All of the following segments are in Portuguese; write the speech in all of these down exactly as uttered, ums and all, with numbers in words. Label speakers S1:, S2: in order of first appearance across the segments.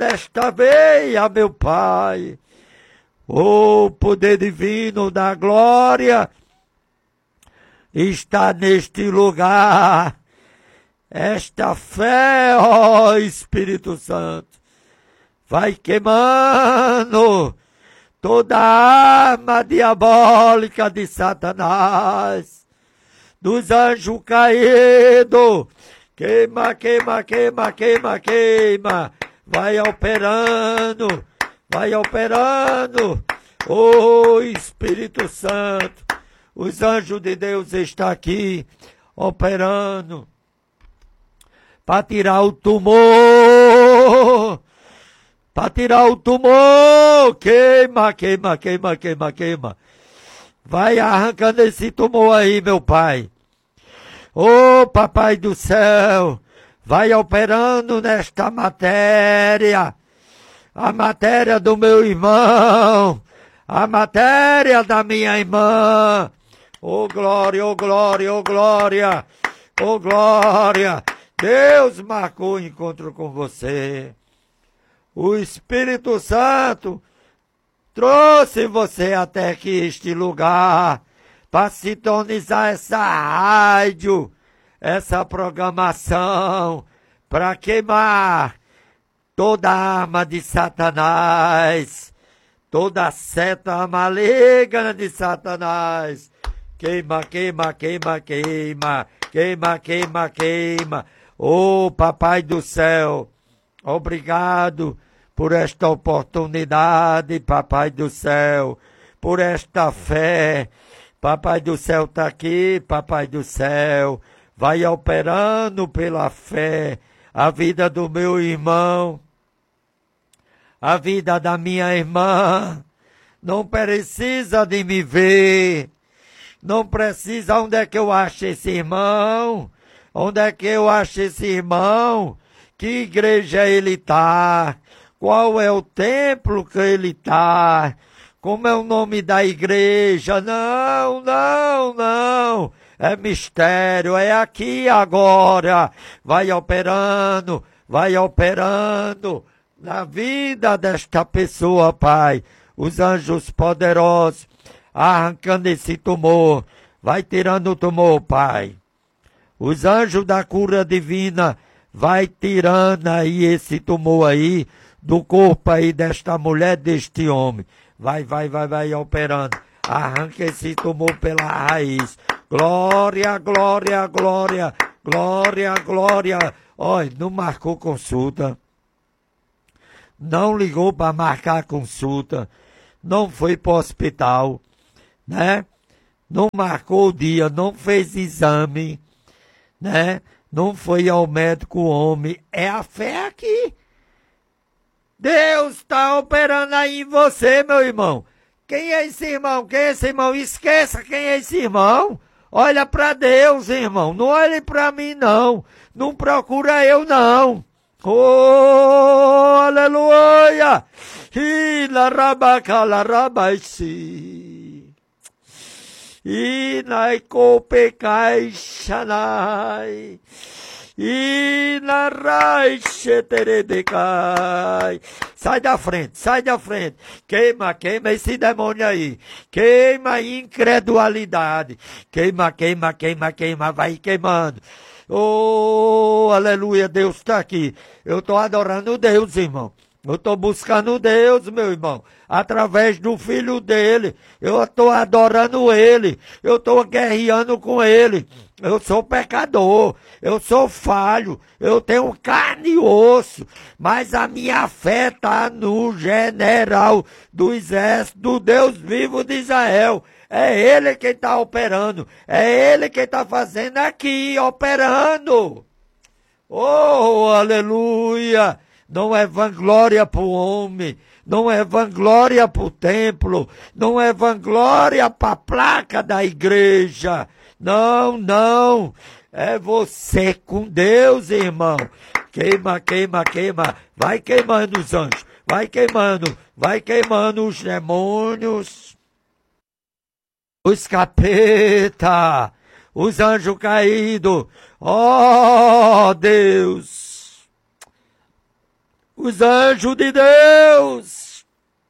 S1: desta veia, meu Pai. O poder divino da glória está neste lugar. Esta fé, ó Espírito Santo, vai queimando toda a arma diabólica de Satanás, dos anjos caídos. Queima, queima, queima, queima, queima. Vai operando, vai operando. Ô Espírito Santo, os anjos de Deus estão aqui operando para tirar o tumor, para tirar o tumor. Queima, queima, queima, queima, queima. Vai arrancando esse tumor aí, meu Pai. Ô Papai do céu, vai operando nesta matéria, a matéria do meu irmão, a matéria da minha irmã. Ô glória, ô glória, ô glória, ô glória. Deus marcou o encontro com você. O Espírito Santo trouxe você até aqui, este lugar, para sintonizar essa rádio, essa programação, para queimar toda a arma de Satanás, toda a seta maligna de Satanás. Queima, queima, queima, queima, queima, queima, queima. Ô Papai do céu, obrigado por esta oportunidade, Papai do céu, por esta fé. Papai do céu está aqui, Papai do céu, vai operando pela fé a vida do meu irmão, a vida da minha irmã. Não precisa de me ver, não precisa. Onde é que eu acho esse irmão? Onde é que eu acho esse irmão? Que igreja ele está? Qual é o templo que ele está? Como é o nome da igreja? Não, não, não. É mistério, é aqui agora. Vai operando, vai operando na vida desta pessoa, Pai. Os anjos poderosos arrancando esse tumor. Vai tirando o tumor, Pai. Os anjos da cura divina vai tirando aí esse tumor aí do corpo aí desta mulher, deste homem. Vai, vai, vai, vai operando. Arranca esse tumor pela raiz. Glória, glória, glória, glória, glória. Olha, não marcou consulta. Não ligou para marcar consulta. Não foi para o hospital, né? Não marcou o dia, não fez exame, né? Não foi ao médico homem. É a fé aqui. Deus está operando aí em você, meu irmão. Quem é esse irmão? Quem é esse irmão? Esqueça quem é esse irmão. Olha para Deus, irmão. Não olhe para mim, não. Não procura eu, não. Oh, aleluia. E la rabaca, la rabaixi. E na copecai xanai. E na raixe teredecai. Sai da frente, sai da frente. Queima, queima esse demônio aí. Queima a incredulidade. Queima, queima, queima, queima. Vai queimando. Oh, aleluia, Deus está aqui. Eu estou adorando Deus, irmão. Eu estou buscando Deus, meu irmão, através do filho dele. Eu estou adorando ele. Eu estou guerreando com ele. Eu sou pecador. Eu sou falho. Eu tenho carne e osso. Mas a minha fé está no general do exército, do Deus vivo de Israel. É ele quem está operando. É ele quem está fazendo aqui, operando. Oh, aleluia. Não é vanglória para o homem, não é vanglória para o templo, não é vanglória para a placa da igreja. Não, não, é você com Deus, irmão. Queima, queima, queima, vai queimando os anjos, vai queimando, vai queimando os demônios, os capeta, os anjos caídos. Oh, Deus! os anjos de Deus,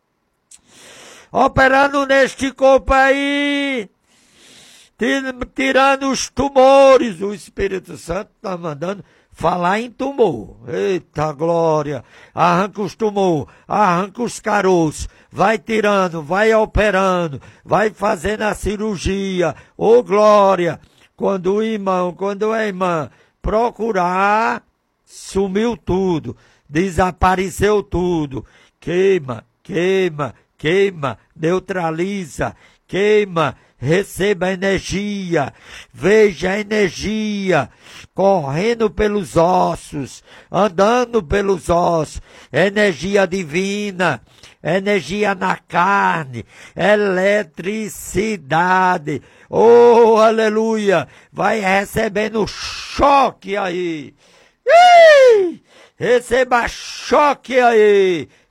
S1: operando neste corpo aí, tirando os tumores. O Espírito Santo está mandando falar em tumor. Eita glória! Arranca os tumores, arranca os caroços, vai tirando, vai operando, vai fazendo a cirurgia. Ô glória! Quando o irmão, quando a irmã procurar, sumiu tudo, desapareceu tudo. Queima, queima, queima, neutraliza, queima. Receba energia, veja a energia correndo pelos ossos, andando pelos ossos, energia divina, energia na carne, eletricidade. Oh, aleluia! Vai recebendo choque aí. Ih! Receba choque aí.